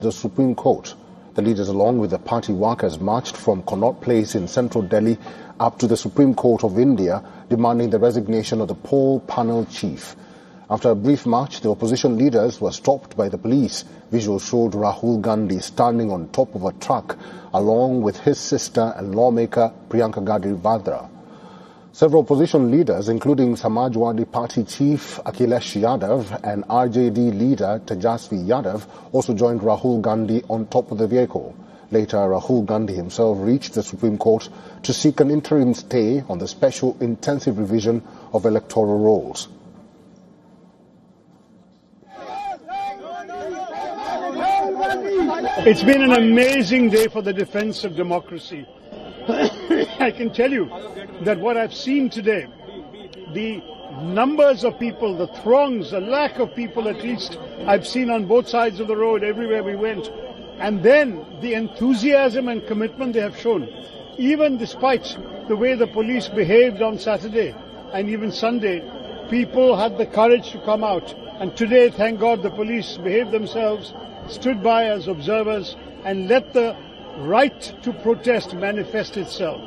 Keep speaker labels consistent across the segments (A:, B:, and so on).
A: the Supreme Court. The leaders, along with the party workers, marched from Connaught Place in central Delhi up to the Supreme Court of India, demanding the resignation of the poll panel chief. After a brief march, the opposition leaders were stopped by the police. Visuals showed Rahul Gandhi standing on top of a truck, along with his sister and lawmaker Priyanka Gandhi Vadra. Several opposition leaders, including Samajwadi Party chief Akhilesh Yadav and RJD leader Tejasvi Yadav, also joined Rahul Gandhi on top of the vehicle. Later, Rahul Gandhi himself reached the Supreme Court to seek an interim stay on the special intensive revision of electoral rolls.
B: It's been an amazing day for the defense of democracy. I can tell you that what I've seen today, the numbers of people, the throngs, the lack of people at least, I've seen on both sides of the road everywhere we went. And then the enthusiasm and commitment they have shown, even despite the way the police behaved on Saturday and even Sunday, people had the courage to come out. And today, thank God, the police behaved themselves, stood by as observers and let the right to protest manifest itself.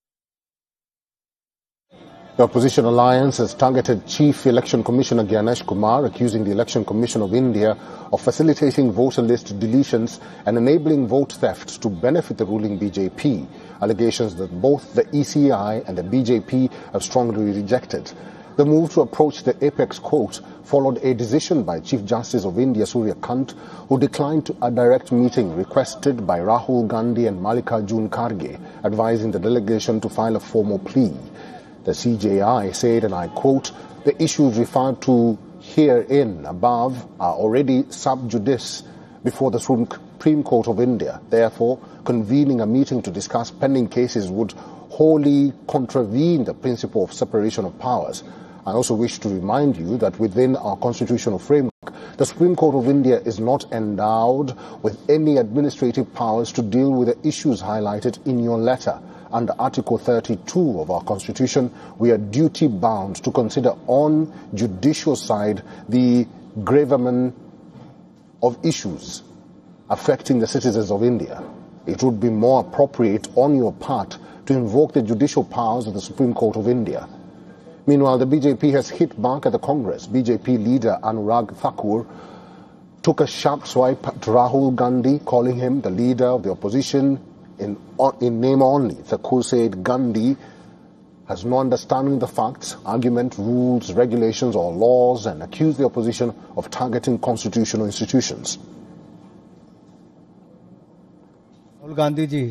A: The opposition alliance has targeted Chief Election Commissioner Gyanesh Kumar, accusing the Election Commission of India of facilitating voter list deletions and enabling vote theft to benefit the ruling BJP. Allegations that both the ECI and the BJP have strongly rejected. The move to approach the Apex Court followed a decision by Chief Justice of India Surya Kant, who declined a direct meeting requested by Rahul Gandhi and Mallikarjun Kharge, advising the delegation to file a formal plea. The CJI said, and I quote, "The issues referred to herein above are already sub judice before the Supreme Court of India. Therefore, convening a meeting to discuss pending cases would wholly contravene the principle of separation of powers. I also wish to remind you that within our constitutional framework, the Supreme Court of India is not endowed with any administrative powers to deal with the issues highlighted in your letter. Under Article 32 of our Constitution, we are duty-bound to consider on judicial side the gravamen of issues affecting the citizens of India. It would be more appropriate on your part to invoke the judicial powers of the Supreme Court of India." Meanwhile, the BJP has hit back at the Congress. BJP leader Anurag Thakur took a sharp swipe at Rahul Gandhi, calling him the leader of the opposition in name only. Thakur said Gandhi has no understanding of the facts, argument, rules, regulations or laws, and accused the opposition of targeting constitutional institutions.
C: Rahul Gandhi ji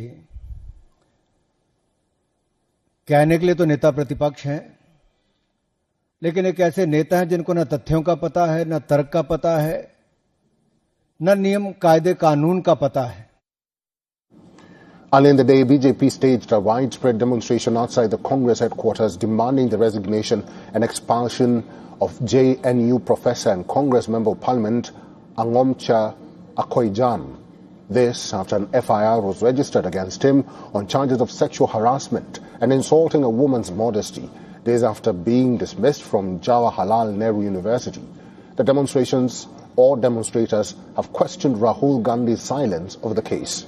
C: कहने के लिए तो नेता प्रतिपक्ष हैं, लेकिन एक ऐसे नेता हैं जिनको न तथ्यों का पता है, न तर्क का पता है, न नियम कायदे कानून का पता है.
A: Early in the day, BJP staged a widespread demonstration outside the Congress headquarters demanding the resignation and expulsion of JNU professor and Congress Member of Parliament Angomcha Akoijam. This after an FIR was registered against him on charges of sexual harassment and insulting a woman's modesty, days after being dismissed from Jawaharlal Nehru University. The demonstrators have questioned Rahul Gandhi's silence over the case.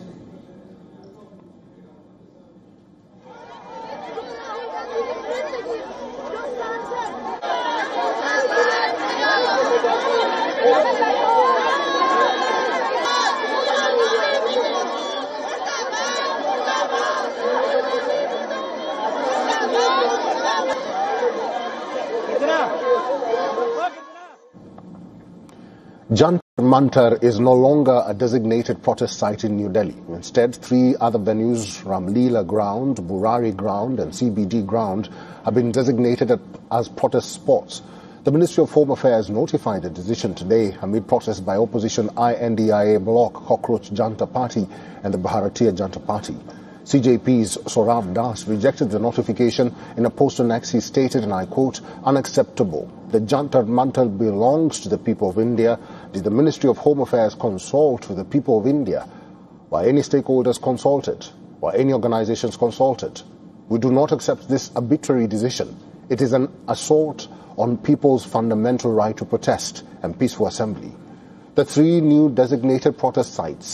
A: Jantar Mantar is no longer a designated protest site in New Delhi. Instead, 3 other venues, Ramleela Ground, Burari Ground and CBD Ground, have been designated as protest spots. The Ministry of Home Affairs notified the decision today amid protests by opposition INDIA bloc, Cockroach Janta Party and the Bharatiya Janta Party. CJP's Saurabh Das rejected the notification. In a post on X, he stated, and I quote, "Unacceptable. The Jantar Mantar belongs to the people of India. Did the Ministry of Home Affairs consult with the people of India? Were any stakeholders consulted? Were any organizations consulted? We do not accept this arbitrary decision. It is an assault on people's fundamental right to protest and peaceful assembly." the 3 new designated protest sites